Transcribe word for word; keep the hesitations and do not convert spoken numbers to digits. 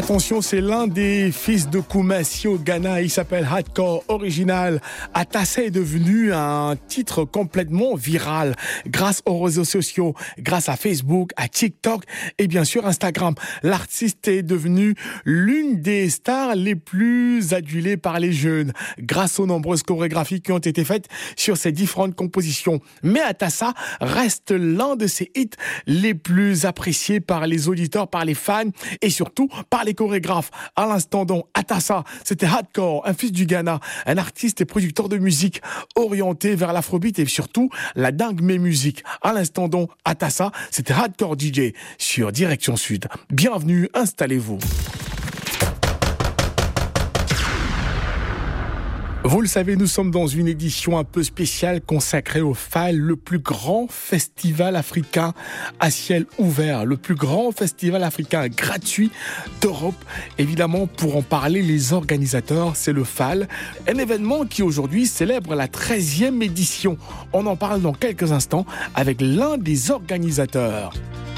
Attention, c'est l'un des fils de Koumassi au Ghana. Il s'appelle Hardcore Original. Atassa est devenu un titre complètement viral grâce aux réseaux sociaux, grâce à Facebook, à TikTok et bien sûr Instagram. L'artiste est devenu l'une des stars les plus adulées par les jeunes grâce aux nombreuses chorégraphies qui ont été faites sur ses différentes compositions. Mais Atassa reste l'un de ses hits les plus appréciés par les auditeurs, par les fans et surtout par les chorégraphes. À l'instant donc, Atassa, c'était Hardcore, un fils du Ghana, un artiste et producteur de musique orienté vers l'afrobeat et surtout la dingue mais musique. À l'instant donc, Atassa, c'était Hardcore D J sur Direction Sud. Bienvenue, installez-vous. Vous le savez, nous sommes dans une édition un peu spéciale consacrée au F A L, le plus grand festival africain à ciel ouvert, le plus grand festival africain gratuit d'Europe. Évidemment, pour en parler, les organisateurs, c'est le F A L, un événement qui aujourd'hui célèbre la treizième édition. On en parle dans quelques instants avec l'un des organisateurs.